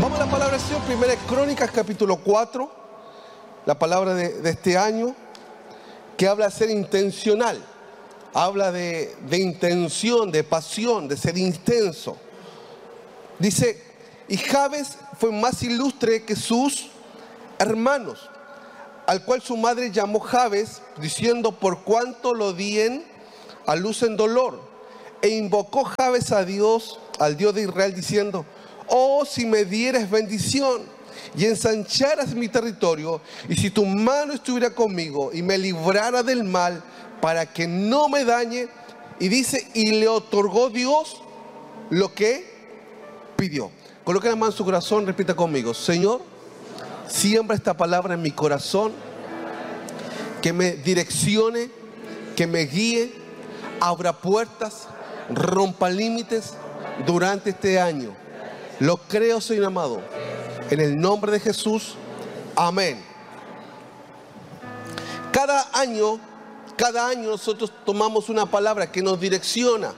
Vamos a la palabra del Señor, Primera Crónicas, capítulo 4, la palabra de este año, que habla de ser intencional, habla de intención, de pasión, de ser intenso. Dice, y Jabes fue más ilustre que sus hermanos, al cual su madre llamó Jabes, diciendo, por cuanto lo dien a luz en dolor. E invocó Jabes a Dios, al Dios de Israel, diciendo, oh, si me dieres bendición y ensancharas mi territorio, y si tu mano estuviera conmigo y me librara del mal, para que no me dañe. Y dice, y le otorgó Dios lo que pidió. Coloque la mano en su corazón, repita conmigo, Señor, siembra esta palabra en mi corazón, que me direccione, que me guíe, abra puertas, rompa límites durante este año. Lo creo, Señor amado, en el nombre de Jesús, amén. Cada año nosotros tomamos una palabra que nos direcciona.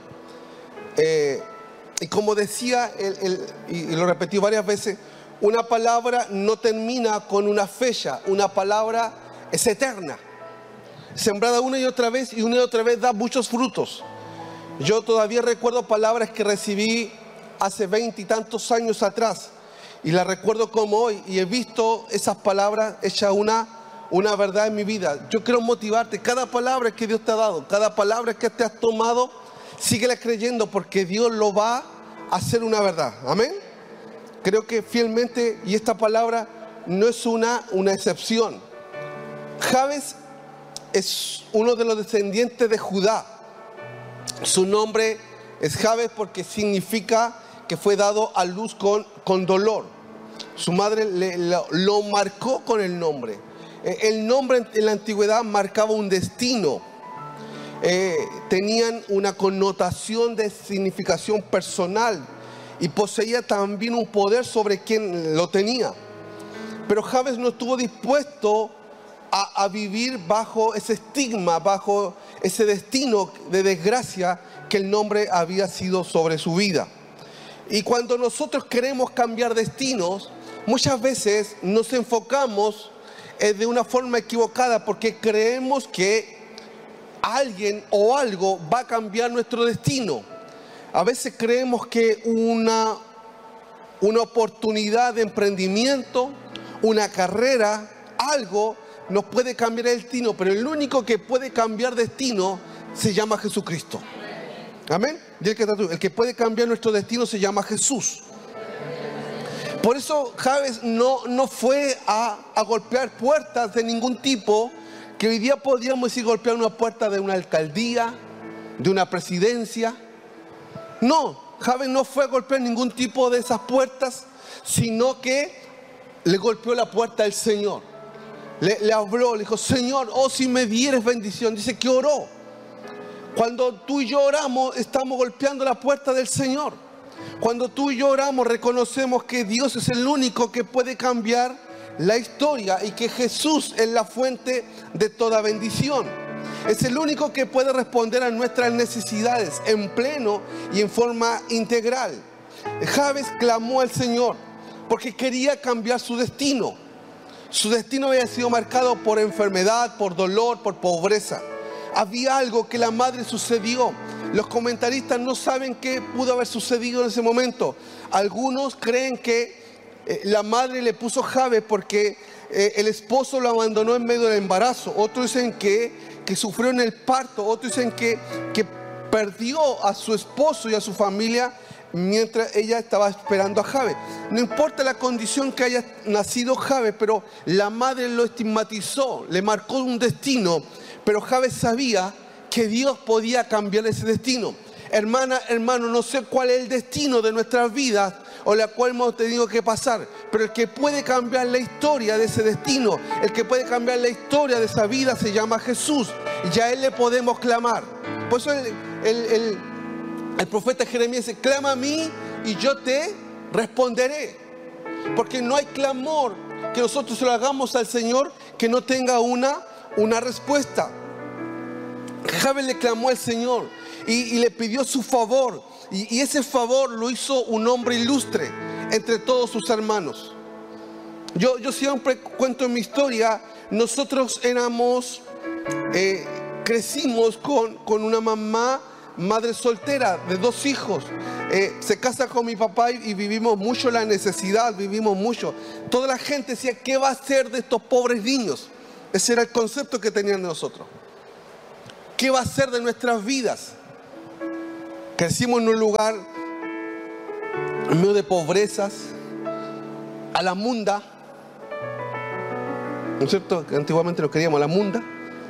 Y como decía, y lo repetí varias veces, una palabra no termina con una fecha, una palabra es eterna. Sembrada una y otra vez da muchos frutos. Yo todavía recuerdo palabras que recibí hace 20 y tantos años atrás, y las recuerdo como hoy, y he visto esas palabras hechas una verdad en mi vida. Yo quiero motivarte, cada palabra que Dios te ha dado, cada palabra que te has tomado, síguela creyendo, porque Dios lo va a hacer una verdad. Amén. Creo que fielmente, y esta palabra no es una excepción. Jabes es uno de los descendientes de Judá. Su nombre es Jabes porque significa que fue dado a luz con dolor. Su madre lo marcó con el nombre. El nombre en la antigüedad marcaba un destino. Tenían una connotación de significación personal y poseía también un poder sobre quien lo tenía. Pero Jabes no estuvo dispuesto a vivir bajo ese estigma, bajo ese destino de desgracia que el nombre había sido sobre su vida. Y cuando nosotros queremos cambiar destinos, muchas veces nos enfocamos de una forma equivocada, porque creemos que alguien o algo va a cambiar nuestro destino. A veces creemos que una oportunidad de emprendimiento, una carrera, algo nos puede cambiar el destino, pero el único que puede cambiar destino se llama Jesucristo. Amén. Y el que puede cambiar nuestro destino se llama Jesús. Por eso Jabes no fue a golpear puertas de ningún tipo, que hoy día podríamos decir golpear una puerta de una alcaldía, de una presidencia. No, Jabes no fue a golpear ningún tipo de esas puertas, sino que le golpeó la puerta al Señor. Le habló, le dijo, Señor, oh, si me dieres bendición. Dice que oró. Cuando tú y yo oramos, estamos golpeando la puerta del Señor. Cuando tú y yo oramos, reconocemos que Dios es el único que puede cambiar la historia y que Jesús es la fuente de toda bendición. Es el único que puede responder a nuestras necesidades en pleno y en forma integral. Jabes clamó al Señor porque quería cambiar su destino. Su destino había sido marcado por enfermedad, por dolor, por pobreza. Había algo que la madre sucedió. Los comentaristas no saben qué pudo haber sucedido en ese momento. Algunos creen que la madre le puso Jabes porque el esposo lo abandonó en medio del embarazo. Otros dicen que sufrió en el parto. Otros dicen que perdió a su esposo y a su familia mientras ella estaba esperando a Jabes. No importa la condición que haya nacido Jabes, pero la madre lo estigmatizó, le marcó un destino. Pero Jabes sabía que Dios podía cambiar ese destino. Hermana, hermano, no sé cuál es el destino de nuestras vidas o la cual hemos tenido que pasar, pero el que puede cambiar la historia de ese destino, el que puede cambiar la historia de esa vida se llama Jesús, y a Él le podemos clamar. Por eso el profeta Jeremías dice, clama a mí y yo te responderé. Porque no hay clamor que nosotros se lo hagamos al Señor que no tenga una respuesta. Jabes le clamó al Señor y le pidió su favor. Y ese favor lo hizo un hombre ilustre. entre todos sus hermanos. Yo siempre cuento mi historia. Nosotros crecimos con una madre soltera de 2 hijos. Se casa con mi papá y vivimos mucho la necesidad, vivimos mucho. Toda la gente decía, ¿qué va a hacer de estos pobres niños? Ese era el concepto que tenían de nosotros. ¿Qué va a hacer de nuestras vidas? Crecimos en un lugar en medio de pobrezas, a la munda, ¿no es cierto? Que antiguamente lo queríamos a la munda.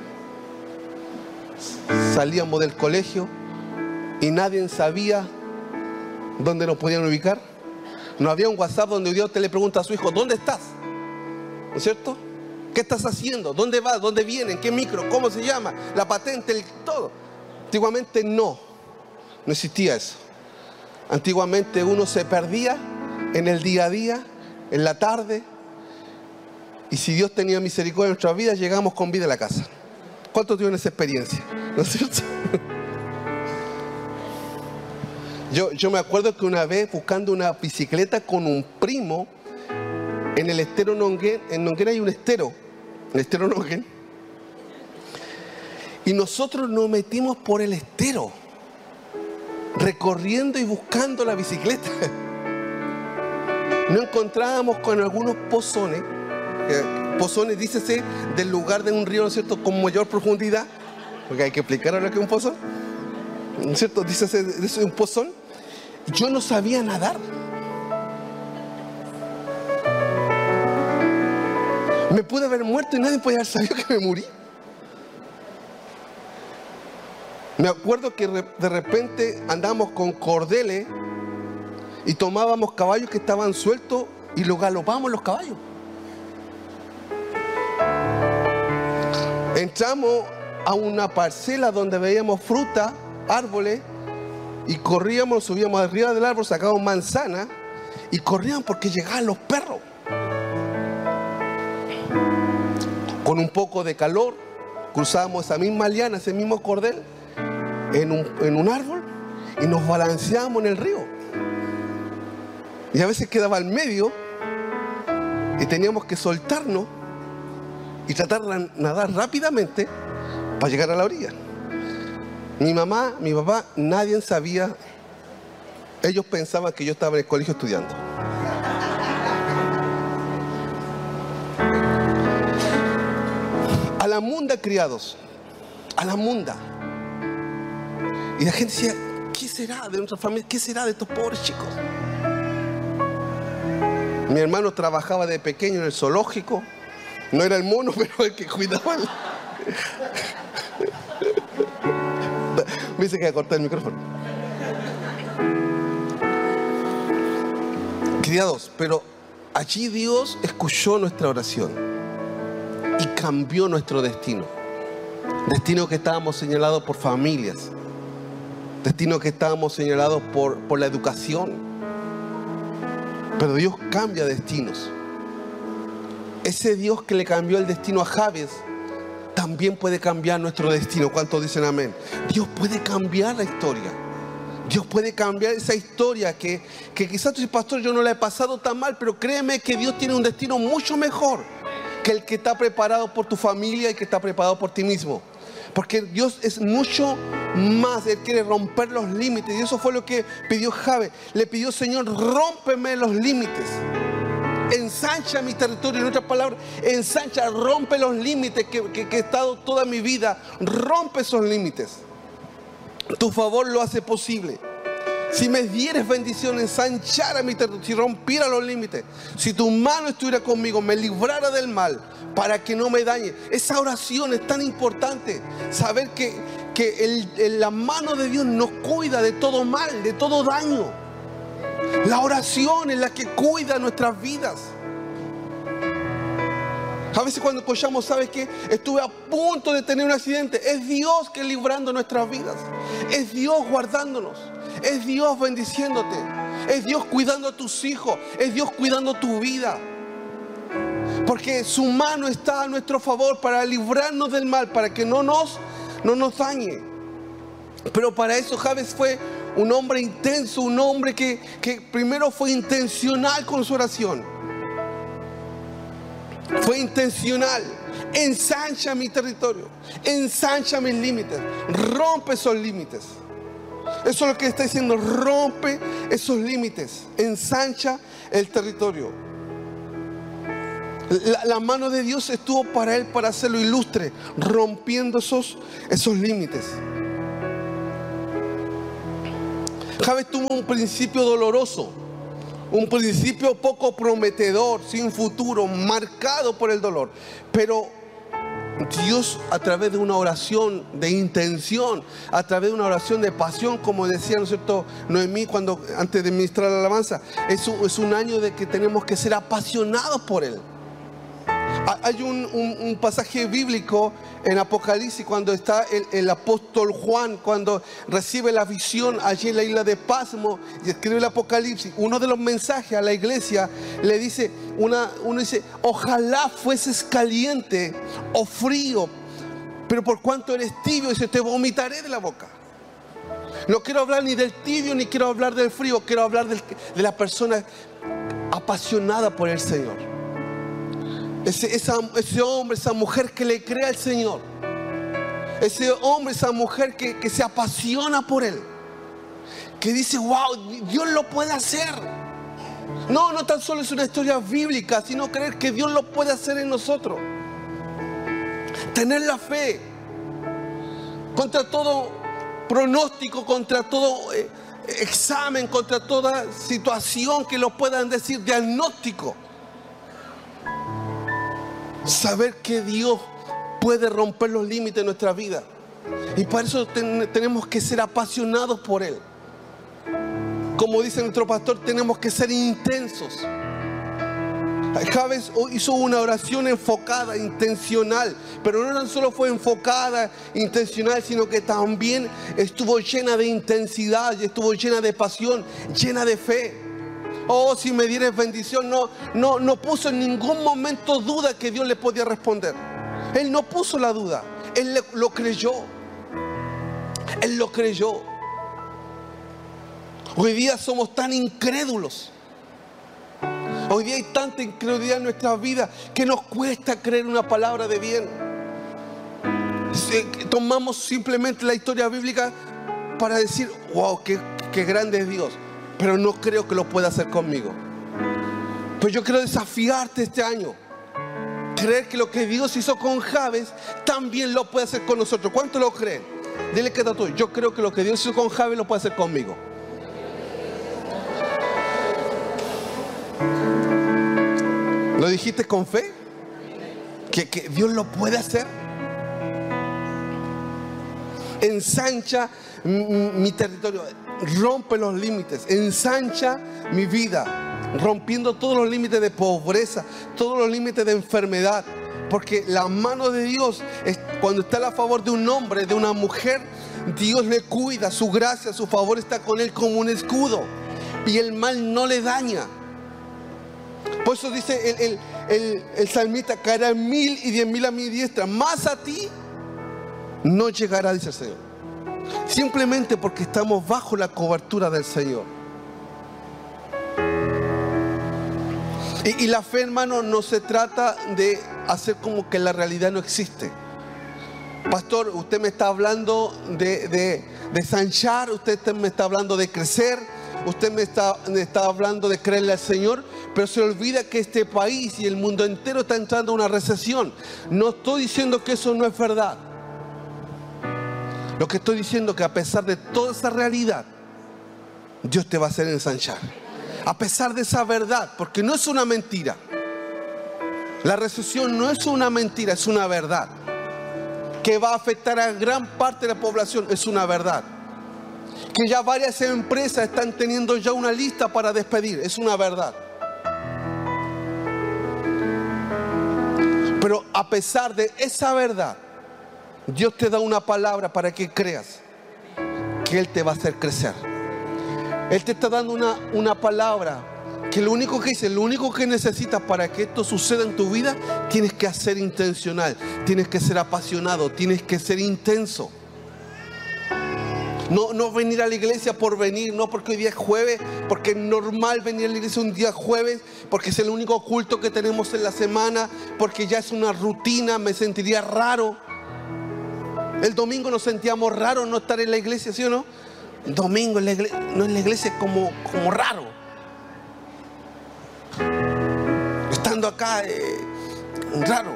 Salíamos del colegio y nadie sabía dónde nos podían ubicar. No había un WhatsApp donde Dios te le pregunta a su hijo, ¿dónde estás? ¿No es cierto? ¿Qué estás haciendo? ¿Dónde vas? ¿Dónde vienen? ¿Qué micro? ¿Cómo se llama? La patente, todo. Antiguamente no existía eso. Antiguamente uno se perdía en el día a día, en la tarde, y si Dios tenía misericordia en nuestras vidas, llegamos con vida a la casa. ¿Cuántos tienen esa experiencia? ¿No es cierto? Yo me acuerdo que una vez buscando una bicicleta con un primo en el estero Nonguén. En Nonguén hay un estero, el estero Nonguén, y nosotros nos metimos por el estero recorriendo y buscando la bicicleta. Nos encontrábamos con algunos pozones. Pozones, dícese, del lugar de un río, ¿no es cierto?, con mayor profundidad, porque hay que explicar ahora qué es un pozón, ¿no es cierto? Dícese de un pozón. Yo no sabía nadar. Me pude haber muerto y nadie podía haber sabido que me morí. Me acuerdo que de repente andábamos con cordeles y tomábamos caballos que estaban sueltos y los galopábamos los caballos. Entramos a una parcela donde veíamos fruta, árboles, y corríamos, subíamos arriba del árbol, sacábamos manzanas y corríamos porque llegaban los perros. Con un poco de calor, cruzábamos esa misma liana, ese mismo cordel, en un árbol, y nos balanceábamos en el río. Y a veces quedaba al medio y teníamos que soltarnos y tratar de nadar rápidamente para llegar a la orilla. Mi mamá, mi papá, nadie sabía. Ellos pensaban que yo estaba en el colegio estudiando. A la munda, criados, a la munda. Y la gente decía, ¿qué será de nuestra familia? ¿Qué será de estos pobres chicos? Mi hermano trabajaba de pequeño en el zoológico. No era el mono, pero el que cuidaba. Me dice que voy a cortar el micrófono. Criados, pero allí Dios escuchó nuestra oración y cambió nuestro destino. Destino que estábamos señalados por familias. Destino que estábamos señalados por la educación. Pero Dios cambia destinos. Ese Dios que le cambió el destino a Jabes también puede cambiar nuestro destino. ¿Cuántos dicen amén? Dios puede cambiar la historia. Dios puede cambiar esa historia que quizás tú dices, pastor, yo no la he pasado tan mal, pero créeme que Dios tiene un destino mucho mejor que el que está preparado por tu familia y que está preparado por ti mismo. Porque Dios es mucho más. Él quiere romper los límites. Y eso fue lo que pidió Jabes. Le pidió, Señor, rómpeme los límites. Ensancha mi territorio. En otras palabras, ensancha, rompe los límites que he estado toda mi vida. Rompe esos límites. Tu favor lo hace posible. Si me dieres bendición, ensanchara mi territorio, si rompiera los límites, si tu mano estuviera conmigo, me librara del mal, para que no me dañe. Esa oración es tan importante. Saber que la mano de Dios nos cuida de todo mal, de todo daño. La oración es la que cuida nuestras vidas. A veces cuando escuchamos, ¿sabes qué? Estuve a punto de tener un accidente. Es Dios que librando nuestras vidas. Es Dios guardándonos. Es Dios bendiciéndote. Es Dios cuidando a tus hijos. Es Dios cuidando tu vida. Porque su mano está a nuestro favor para librarnos del mal, para que no nos dañe. Pero para eso Jabes fue un hombre intenso, un hombre que primero fue intencional con su oración. Fue intencional. Ensancha mi territorio, ensancha mis límites, rompe esos límites. Eso es lo que está diciendo, rompe esos límites, ensancha el territorio. La mano de Dios estuvo para él para hacerlo ilustre, rompiendo esos límites. Jabes tuvo un principio doloroso, un principio poco prometedor, sin futuro, marcado por el dolor. Pero Dios, a través de una oración de intención, a través de una oración de pasión, como decía, ¿no es cierto?, Noemí antes de ministrar la alabanza, es un año de que tenemos que ser apasionados por Él. Hay un pasaje bíblico en Apocalipsis cuando está el apóstol Juan, cuando recibe la visión allí en la isla de Pasmo y escribe el Apocalipsis. Uno de los mensajes a la iglesia le dice, uno dice, ojalá fueses caliente o frío, pero por cuanto eres tibio, dice, te vomitaré de la boca. No quiero hablar ni del tibio ni quiero hablar del frío, quiero hablar de la persona apasionada por el Señor. Ese hombre, esa mujer que le cree al Señor. Ese hombre, esa mujer que se apasiona por Él. Que dice, wow, Dios lo puede hacer. No tan solo es una historia bíblica, sino creer que Dios lo puede hacer en nosotros. Tener la fe. Contra todo pronóstico, contra todo examen, contra toda situación que lo puedan decir, diagnóstico. Saber que Dios puede romper los límites de nuestra vida. Y para eso tenemos que ser apasionados por Él. Como dice nuestro pastor, tenemos que ser intensos. Jabes hizo una oración enfocada, intencional. Pero no tan solo fue enfocada, intencional, sino que también estuvo llena de intensidad, y estuvo llena de pasión, llena de fe. Oh, si me dieres bendición. No puso en ningún momento duda que Dios le podía responder. Él no puso la duda. Él lo creyó. Él lo creyó. Hoy día somos tan incrédulos. Hoy día hay tanta incredulidad en nuestra vida que nos cuesta creer una palabra de bien. Tomamos simplemente la historia bíblica para decir, wow, qué grande es Dios. Pero no creo que lo pueda hacer conmigo. Pues yo quiero desafiarte este año. Creer que lo que Dios hizo con Jabes también lo puede hacer con nosotros. ¿Cuántos lo creen? Dile que está tú. Yo creo que lo que Dios hizo con Jabes lo puede hacer conmigo. ¿Lo dijiste con fe? ¿Que Dios lo puede hacer? Ensancha mi territorio. Rompe los límites, ensancha mi vida, rompiendo todos los límites de pobreza, todos los límites de enfermedad. Porque la mano de Dios, cuando está a favor de un hombre, de una mujer, Dios le cuida, su gracia, su favor está con él como un escudo. Y el mal no le daña. Por eso dice el salmista, caerá 1000 y 10.000 a mi diestra, más a ti no llegará, dice el Señor. Simplemente porque estamos bajo la cobertura del Señor. Y la fe, hermano, no se trata de hacer como que la realidad no existe. Pastor, usted me está hablando de ensanchar, usted me está hablando de crecer, usted me está hablando de creerle al Señor, pero se olvida que este país y el mundo entero está entrando en una recesión. No estoy diciendo que eso no es verdad. Lo que estoy diciendo es que a pesar de toda esa realidad, Dios te va a hacer ensanchar. A pesar de esa verdad, porque no es una mentira. La recesión no es una mentira, es una verdad. Que va a afectar a gran parte de la población, es una verdad. Que ya varias empresas están teniendo ya una lista para despedir, es una verdad. Pero a pesar de esa verdad, Dios te da una palabra para que creas que Él te va a hacer crecer. Él te está dando una palabra que lo único que dice, lo único que necesitas para que esto suceda en tu vida, tienes que ser intencional, tienes que ser apasionado, tienes que ser intenso. No venir a la iglesia por venir, no porque hoy día es jueves, porque es normal venir a la iglesia un día jueves, porque es el único culto que tenemos en la semana, porque ya es una rutina, me sentiría raro. El domingo nos sentíamos raros no estar en la iglesia, ¿sí o no? Domingo en la iglesia, no en la iglesia es como raro. Estando acá, raro.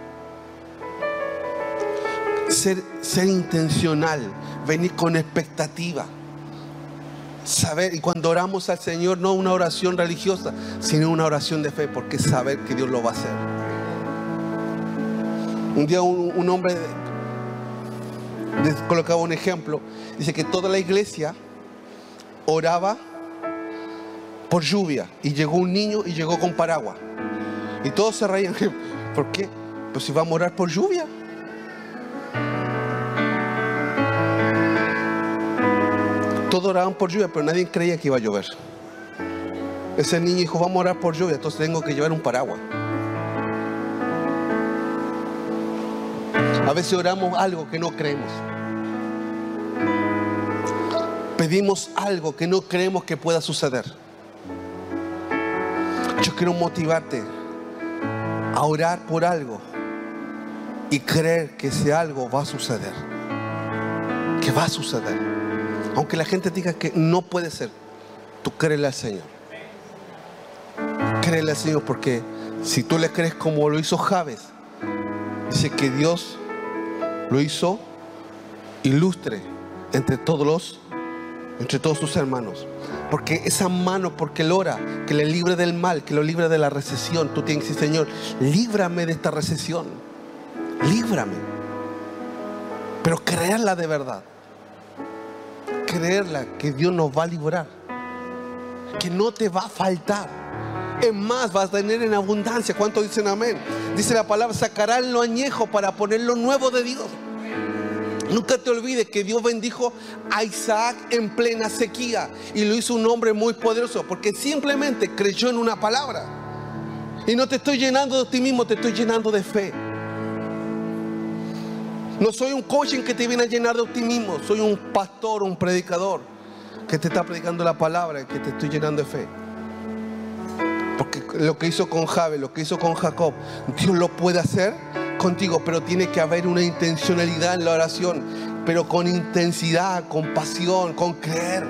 Ser intencional, venir con expectativa. Saber, y cuando oramos al Señor, no una oración religiosa, sino una oración de fe, porque saber que Dios lo va a hacer. Un día un hombre colocaba un ejemplo, dice que toda la iglesia oraba por lluvia, y llegó un niño y llegó con paraguas, y todos se reían. ¿Por qué? Pues si vamos a orar por lluvia. Todos oraban por lluvia, pero nadie creía que iba a llover. Ese niño dijo, vamos a orar por lluvia, entonces tengo que llevar un paraguas. A veces oramos algo que no creemos. Pedimos algo que no creemos que pueda suceder. Yo quiero motivarte a orar por algo y creer que ese algo va a suceder. Que va a suceder. Aunque la gente diga que no puede ser, tú créele al Señor. Créele al Señor, porque si tú le crees como lo hizo Jabes, dice que Dios lo hizo ilustre entre todos sus hermanos. Porque esa mano, porque Él ora que le libre del mal, que lo libre de la recesión. Tú tienes que decir, Señor, líbrame de esta recesión, líbrame. Pero creerla de verdad, creerla que Dios nos va a librar, que no te va a faltar. Es más, vas a tener en abundancia. ¿Cuántos dicen amén? Dice la palabra, sacarán lo añejo para poner lo nuevo de Dios. Nunca te olvides que Dios bendijo a Isaac en plena sequía y lo hizo un hombre muy poderoso, porque simplemente creyó en una palabra. Y no te estoy llenando de optimismo, te estoy llenando de fe. No soy un coaching que te viene a llenar de optimismo, soy un pastor, un predicador que te está predicando la palabra y que te estoy llenando de fe. Porque lo que hizo con Jabes, lo que hizo con Jacob, Dios lo puede hacer contigo, pero tiene que haber una intencionalidad en la oración, pero con intensidad, con pasión, con creer.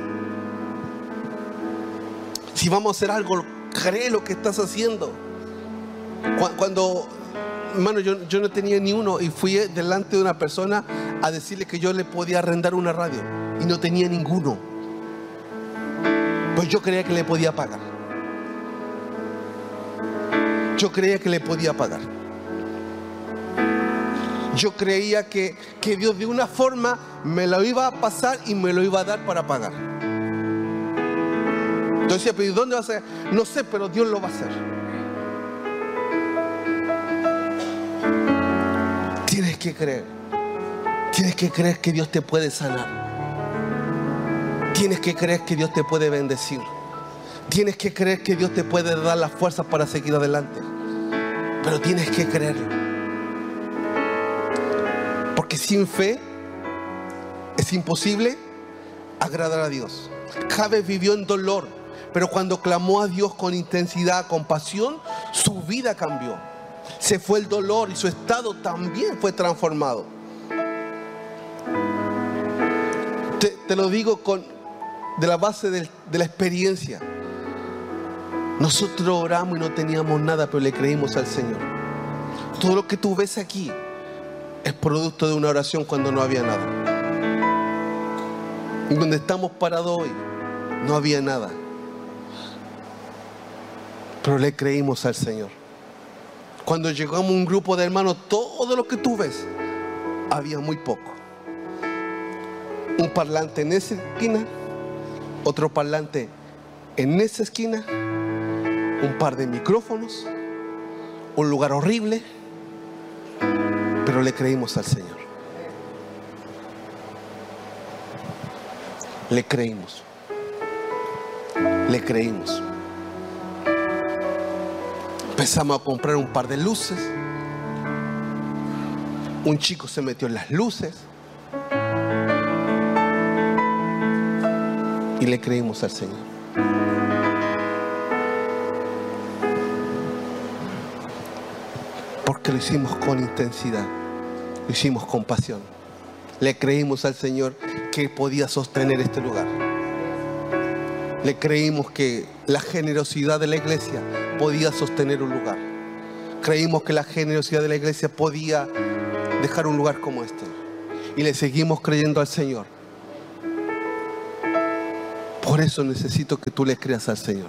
Si vamos a hacer algo, cree lo que estás haciendo. Cuando, hermano, yo no tenía ni uno y fui delante de una persona a decirle que yo le podía arrendar una radio y no tenía ninguno, pues yo creía que le podía pagar. Yo creía que le podía pagar. Yo creía que Dios de una forma me lo iba a pasar y me lo iba a dar para pagar. Entonces, pero ¿dónde va a ser? No sé, pero Dios lo va a hacer. Tienes que creer. Tienes que creer que Dios te puede sanar. Tienes que creer que Dios te puede bendecir. Tienes que creer que Dios te puede dar las fuerzas para seguir adelante. Pero tienes que creerlo. Porque sin fe es imposible agradar a Dios. Jabes vivió en dolor, pero cuando clamó a Dios con intensidad, con pasión, su vida cambió. Se fue el dolor y su estado también fue transformado. Te lo digo de la base de la experiencia. Nosotros oramos y no teníamos nada, pero le creímos al Señor. Todo lo que tú ves aquí es producto de una oración cuando no había nada. Y donde estamos parados hoy, no había nada. Pero le creímos al Señor. Cuando llegamos un grupo de hermanos, todo lo que tú ves, había muy poco. Un parlante en esa esquina, otro parlante en esa esquina, un par de micrófonos, un lugar horrible, pero le creímos al Señor. Le creímos. Le creímos. Empezamos a comprar un par de luces. Un chico se metió en las luces. y le creímos al Señor. Porque lo hicimos con intensidad, lo hicimos con pasión. Le creímos al Señor que podía sostener este lugar. Le creímos que la generosidad de la iglesia podía sostener un lugar. Creímos que la generosidad de la iglesia podía dejar un lugar como este. Y le seguimos creyendo al Señor. Por eso necesito que tú le creas al Señor.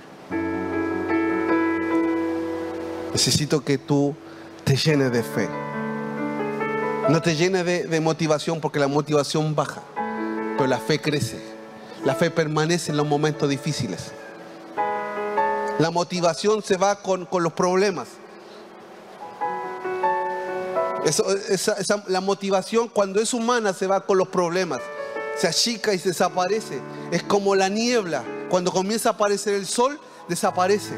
Necesito que tú te llenes de fe. No te llenes de motivación, porque la motivación baja, pero la fe crece. La fe permanece en los momentos difíciles. La motivación se va con los problemas. La motivación, cuando es humana, se va con los problemas. Se achica y se desaparece. Es como la niebla. Cuando comienza a aparecer el sol, desaparece.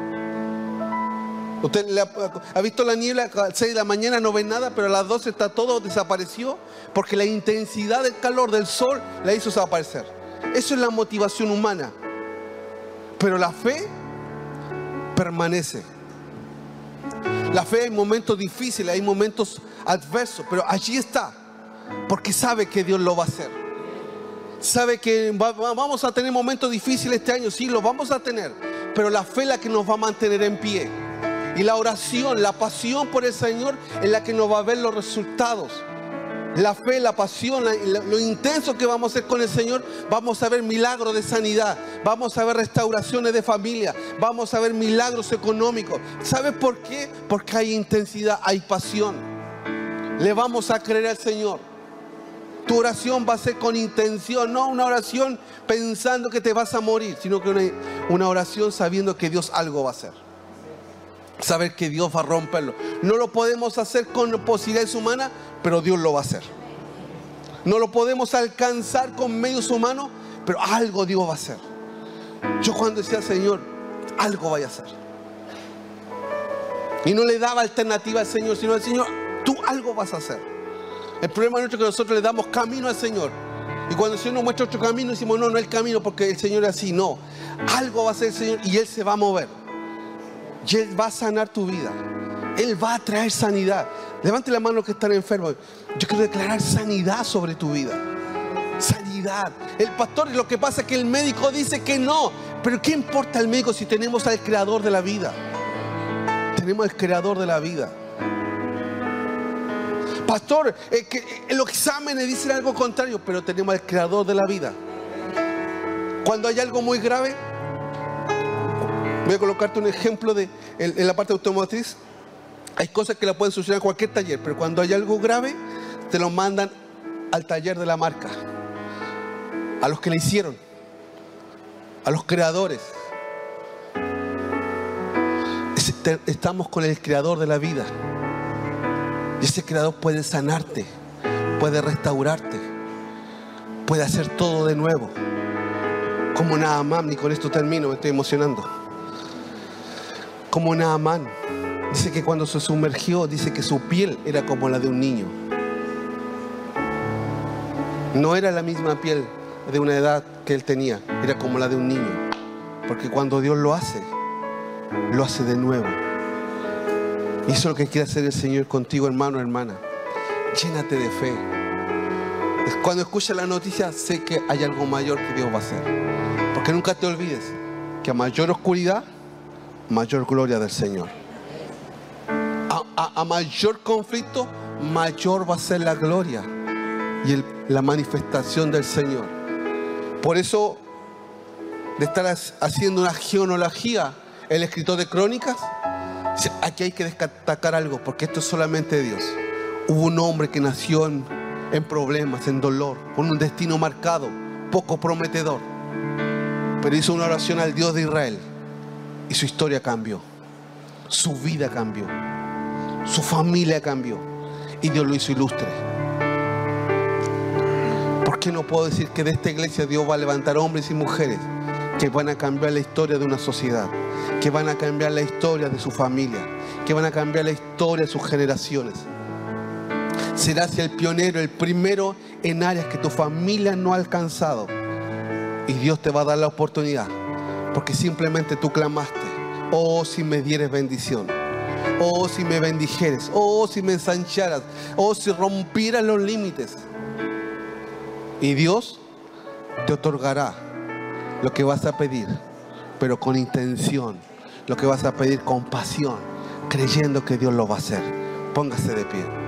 ¿Usted ha visto la niebla? A las 6 de la mañana no ve nada, pero a las 12 está todo, desapareció, porque la intensidad del calor del sol la hizo desaparecer. Eso es la motivación humana. Pero la fe permanece. La fe, hay momentos difíciles, hay momentos adversos, pero allí está, porque sabe que Dios lo va a hacer. Sabe que vamos a tener momentos difíciles este año, sí, los vamos a tener, pero la fe es la que nos va a mantener en pie. Y la oración, la pasión por el Señor es la que nos va a ver los resultados. La fe, la pasión, lo intenso que vamos a hacer con el Señor, vamos a ver milagros de sanidad, vamos a ver restauraciones de familia, vamos a ver milagros económicos. ¿Sabes por qué? Porque hay intensidad, hay pasión. Le vamos a creer al Señor. Tu oración va a ser con intención, no una oración pensando que te vas a morir, sino que una oración sabiendo que Dios algo va a hacer. Saber que Dios va a romperlo. No lo podemos hacer con posibilidades humanas, pero Dios lo va a hacer. No lo podemos alcanzar con medios humanos, pero algo Dios va a hacer. Yo cuando decía, Señor, algo vaya a hacer. Y no le daba alternativa al Señor, sino al Señor, tú algo vas a hacer. El problema nuestro es que nosotros le damos camino al Señor. Y cuando el Señor nos muestra otro camino, decimos, no es el camino porque el Señor es así. No, algo va a hacer el Señor y Él se va a mover. Y Él va a sanar tu vida. Él va a traer sanidad. Levante la mano los que están enfermos. Yo quiero declarar sanidad sobre tu vida. Sanidad. El pastor, lo que pasa es que el médico dice que no. Pero ¿qué importa el médico si tenemos al creador de la vida? Tenemos al creador de la vida. Pastor, los exámenes dicen algo contrario, pero tenemos al creador de la vida. Cuando hay algo muy grave, voy a colocarte un ejemplo en la parte automotriz. Hay cosas que la pueden solucionar en cualquier taller, pero cuando hay algo grave, te lo mandan al taller de la marca, a los que le hicieron, a los creadores. Estamos con el creador de la vida. Y ese creador puede sanarte, puede restaurarte, puede hacer todo de nuevo. Como Naamán, y con esto termino, me estoy emocionando. Como Naamán, dice que cuando se sumergió, dice que su piel era como la de un niño. No era la misma piel de una edad que él tenía, era como la de un niño. Porque cuando Dios lo hace de nuevo. Y eso es lo que quiere hacer el Señor contigo, hermano, hermana. Llénate de fe. Cuando escuchas la noticia, sé que hay algo mayor que Dios va a hacer. Porque nunca te olvides que a mayor oscuridad, mayor gloria del Señor. A mayor conflicto, mayor va a ser la gloria y la manifestación del Señor. Por eso, de estar haciendo una genealogía, el escritor de Crónicas, aquí hay que destacar algo, porque esto es solamente de Dios. Hubo un hombre que nació en problemas, en dolor, con un destino marcado, poco prometedor, pero hizo una oración al Dios de Israel y su historia cambió, su vida cambió, su familia cambió y Dios lo hizo ilustre. ¿Por qué no puedo decir que de esta iglesia Dios va a levantar hombres y mujeres que van a cambiar la historia de una sociedad, que van a cambiar la historia de su familia, que van a cambiar la historia de sus generaciones? Serás el pionero, el primero en áreas que tu familia no ha alcanzado, Y Dios te va a dar la oportunidad, porque simplemente tú clamaste: oh, si me dieres bendición, oh, si me bendijeres, oh, si me ensancharas, oh, si rompieras los límites. Y Dios te otorgará lo que vas a pedir, pero con intención. Lo que vas a pedir con pasión, creyendo que Dios lo va a hacer. Póngase de pie.